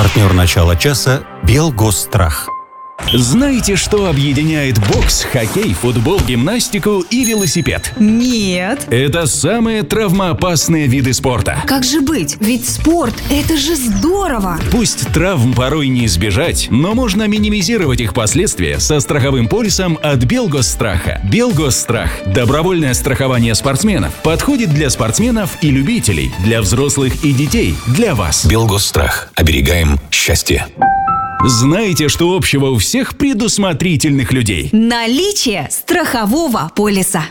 Партнер начала часа «Белгосстрах». Знаете, что объединяет бокс, хоккей, футбол, гимнастику и велосипед? Нет. Это самые травмоопасные виды спорта. Как же быть? Ведь спорт – это же здорово! Пусть травм порой не избежать, но можно минимизировать их последствия со страховым полисом от Белгосстраха. Белгосстрах – добровольное страхование спортсменов. Подходит для спортсменов и любителей, для взрослых и детей, для вас. Белгосстрах. Оберегаем счастье. Знаете, что общего у всех предусмотрительных людей? Наличие страхового полиса.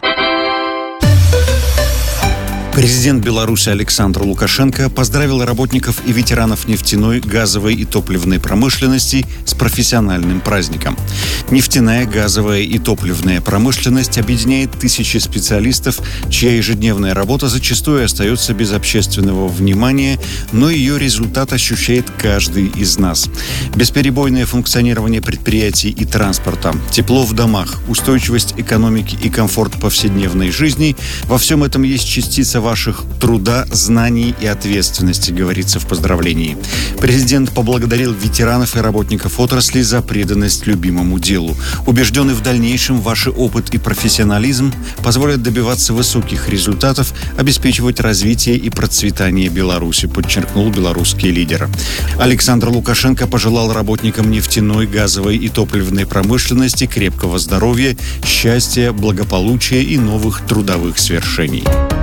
Президент Беларуси Александр Лукашенко поздравил работников и ветеранов нефтяной, газовой и топливной промышленности с профессиональным праздником. Нефтяная, газовая и топливная промышленность объединяет тысячи специалистов, чья ежедневная работа зачастую остается без общественного внимания, но ее результат ощущает каждый из нас. Бесперебойное функционирование предприятий и транспорта, тепло в домах, устойчивость экономики и комфорт повседневной жизни – во всем этом есть частица ваших труда, знаний и ответственности, говорится в поздравлении. Президент поблагодарил ветеранов и работников отрасли за преданность любимому делу. Убежденный в дальнейшем, ваш опыт и профессионализм позволят добиваться высоких результатов, обеспечивать развитие и процветание Беларуси, подчеркнул белорусский лидер. Александр Лукашенко пожелал работникам нефтяной, газовой и топливной промышленности крепкого здоровья, счастья, благополучия и новых трудовых свершений.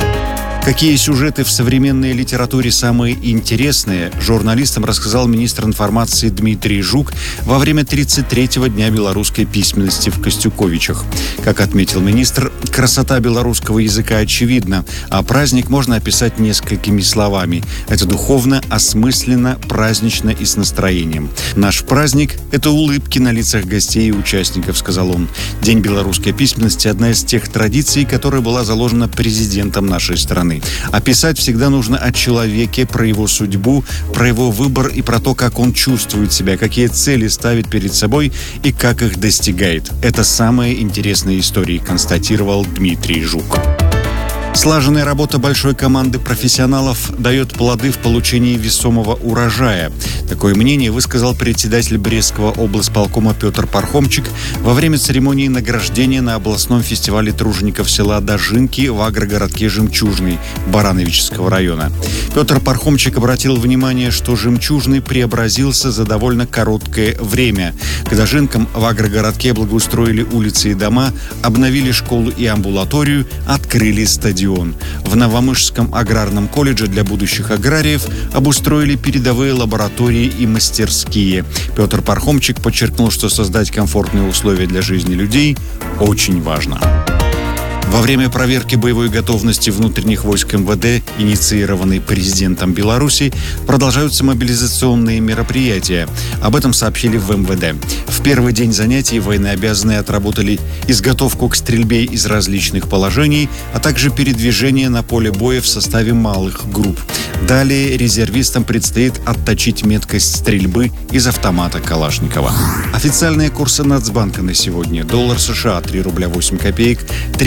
Какие сюжеты в современной литературе самые интересные, журналистам рассказал министр информации Дмитрий Жук во время 33-го дня белорусской письменности в Костюковичах. Как отметил министр, красота белорусского языка очевидна, а праздник можно описать несколькими словами. Это духовно, осмысленно, празднично и с настроением. Наш праздник – это улыбки на лицах гостей и участников, сказал он. День белорусской письменности – одна из тех традиций, которая была заложена президентом нашей страны. А писать всегда нужно о человеке, про его судьбу, про его выбор и про то, как он чувствует себя, какие цели ставит перед собой и как их достигает. Это самые интересные истории, констатировал Дмитрий Жук. Слаженная работа большой команды профессионалов дает плоды в получении весомого урожая. Такое мнение высказал председатель Брестского облсполкома Петр Пархомчик во время церемонии награждения на областном фестивале тружеников села Дожинки в агрогородке Жемчужный Барановичского района. Петр Пархомчик обратил внимание, что Жемчужный преобразился за довольно короткое время. К Дожинкам в агрогородке благоустроили улицы и дома, обновили школу и амбулаторию, открыли стадион. В Новомышском аграрном колледже для будущих аграриев обустроили передовые лаборатории и мастерские. Петр Пархомчик подчеркнул, что создать комфортные условия для жизни людей очень важно. Во время проверки боевой готовности внутренних войск МВД, инициированной президентом Беларуси, продолжаются мобилизационные мероприятия. Об этом сообщили в МВД. В первый день занятий военнообязанные отработали изготовку к стрельбе из различных положений, а также передвижение на поле боя в составе малых групп. Далее резервистам предстоит отточить меткость стрельбы из автомата Калашникова. Официальные курсы Нацбанка на сегодня. Доллар США 3 рубля 8 копеек,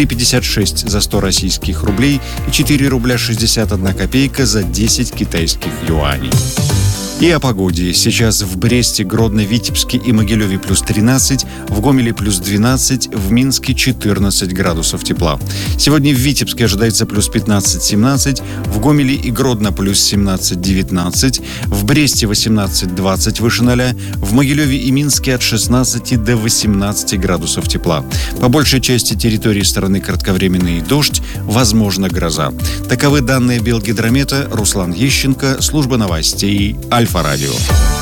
3,56 за 100 российских рублей и 4 рубля 61 копейка за 10 китайских юаней. И о погоде. Сейчас в Бресте, Гродно, Витебске и Могилеве плюс 13, в Гомеле плюс 12, в Минске 14 градусов тепла. Сегодня в Витебске ожидается плюс 15-17, в Гомеле и Гродно плюс 17-19, в Бресте 18-20 выше 0, в Могилеве и Минске от 16 до 18 градусов тепла. По большей части территории страны кратковременный дождь, возможно гроза. Таковы данные Белгидромета. Руслан Ещенко, служба новостей Альфа-радио.